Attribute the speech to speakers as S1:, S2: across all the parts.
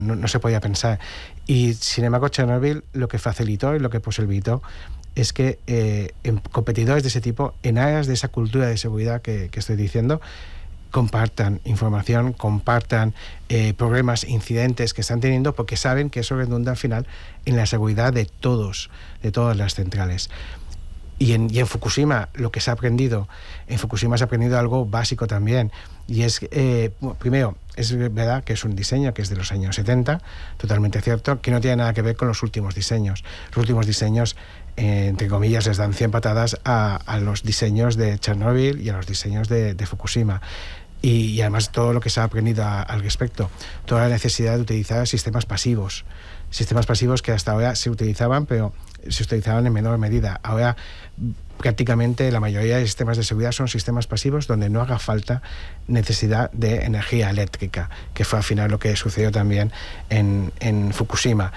S1: no se podía pensar. Y sin embargo, Chernobyl lo que facilitó y lo que posibilitó es que en competidores de ese tipo, en áreas de esa cultura de seguridad que estoy diciendo, compartan información, compartan problemas, incidentes que están teniendo, porque saben que eso redunda al final en la seguridad de todas las centrales. Y en Fukushima, lo que se ha aprendido, en Fukushima se ha aprendido algo básico también, y es, primero, es verdad que es un diseño que es de los años 70, totalmente cierto, que no tiene nada que ver con los últimos diseños. Los últimos diseños, entre comillas, les dan 100 patadas a los diseños de Chernobyl y a los diseños de Fukushima. Y además todo lo que se ha aprendido al respecto, toda la necesidad de utilizar sistemas pasivos que hasta ahora se utilizaban, pero se utilizaban en menor medida. Ahora prácticamente la mayoría de sistemas de seguridad son sistemas pasivos donde no haga falta necesidad de energía eléctrica, que fue al final lo que sucedió también en Fukushima.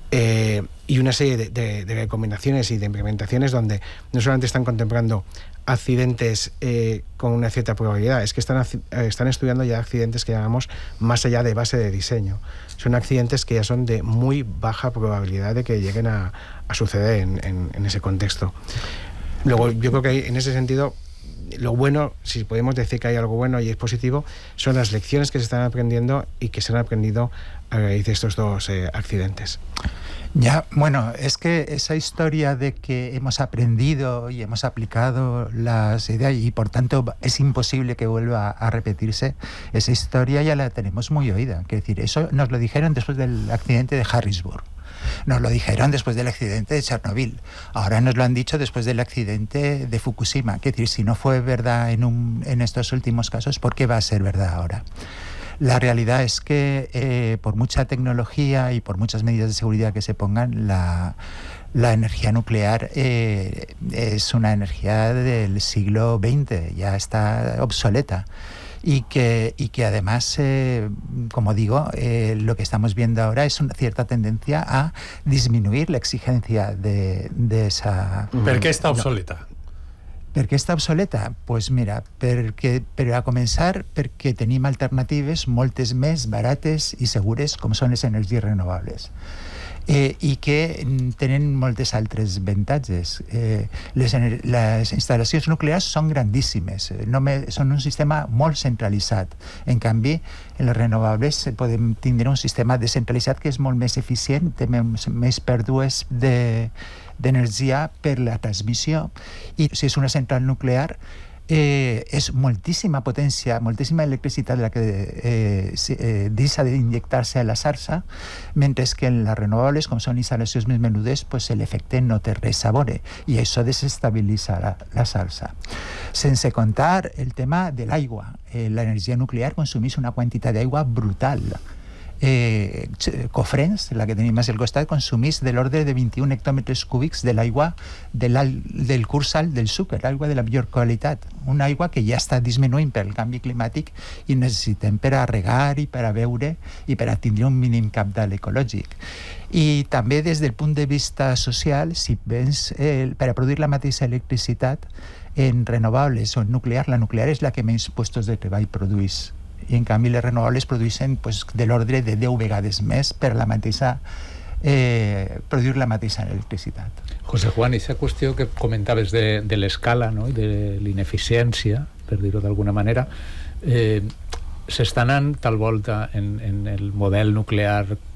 S1: Y una serie de recomendaciones y de implementaciones donde no solamente están contemplando accidentes con una cierta probabilidad, es que están estudiando ya accidentes que llamamos más allá de base de diseño. Son accidentes que ya son de muy baja probabilidad de que lleguen a suceder en ese contexto. Luego, yo creo que en ese sentido, lo bueno, si podemos decir que hay algo bueno y es positivo, son las lecciones que se están aprendiendo y que se han aprendido a raíz de estos dos accidentes.
S2: Ya, bueno, es que esa historia de que hemos aprendido y hemos aplicado las ideas y por tanto es imposible que vuelva a repetirse, esa historia ya la tenemos muy oída. Quiero decir, eso nos lo dijeron después del accidente de Harrisburg. Nos lo dijeron después del accidente de Chernobyl. Ahora nos lo han dicho después del accidente de Fukushima. Quiero decir, si no fue verdad en estos últimos casos, ¿por qué va a ser verdad ahora? La realidad es que por mucha tecnología y por muchas medidas de seguridad que se pongan, la energía nuclear es una energía del siglo XX, ya está obsoleta. Y que además, como digo, lo que estamos viendo ahora es una cierta tendencia a disminuir la exigencia de esa...
S3: ¿Per què està obsoleta?
S2: Per què està obsoleta? Pues mira, per a començar, perquè tenim alternatives moltes més barates i segures com són les energies renovables. I que tenen moltes altres avantatges. Les instal·lacions nuclears són grandíssimes, són un sistema molt centralitzat. En canvi, en les renovables podem tindre un sistema descentralitzat que és molt més eficient, té més pèrdues d'energia per la transmissió, i si és una central nuclear és moltíssima potència, moltíssima electricitat la que deixa d'injectar-se a la xarxa, mentre que en les renovables, com són instal·lacions més menudes, pues l'efecte no té res a veure i això desestabilitza la xarxa. Sense contar el tema de l'aigua. L'energia nuclear consumeix una quantitat d'aigua brutal. Cofrents, la que tenim al costat, consumís de l'ordre de 21 hectòmetres cúbics de l'aigua del curs alt del Xúquer, l'aigua de la millor qualitat, una aigua que ja està disminuint pel canvi climàtic i necessitem per a regar i per a beure i per a tindre un mínim cabdal ecològic. I també des del punt de vista social, si vens per a produir la mateixa electricitat en renovables o en nuclear, la nuclear és la que menys puestos de treball produeix. I en canvi les renovables produeixen de l'ordre de 10 vegades més per la mateixa produir la mateixa electricitat.
S3: José Juan, aquesta qüestió que comentaves de l'escala, no? I de l'ineficiència, per dir-ho d'alguna manera, s'està anant tal volta en el model nuclear